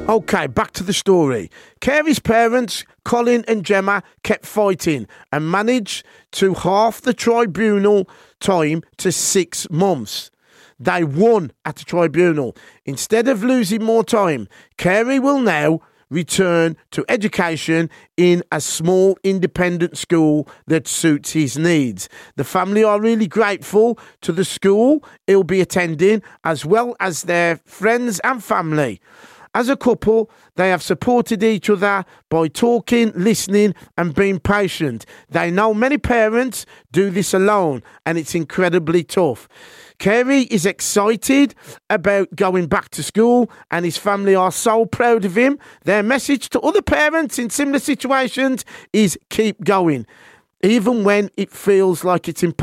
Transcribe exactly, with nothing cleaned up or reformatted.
Okay, back to the story. Carey's parents, Colin and Gemma, kept fighting and managed to halve the tribunal time to six months. They won at the tribunal. Instead of losing more time, Carey will now return to education in a small independent school that suits his needs. The family are really grateful to the school he'll be attending, as well as their friends and family. As a couple, they have supported each other by talking, listening and being patient. They know many parents do this alone and it's incredibly tough. Carey is excited about going back to school and his family are so proud of him. Their message to other parents in similar situations is keep going, even when it feels like it's impossible.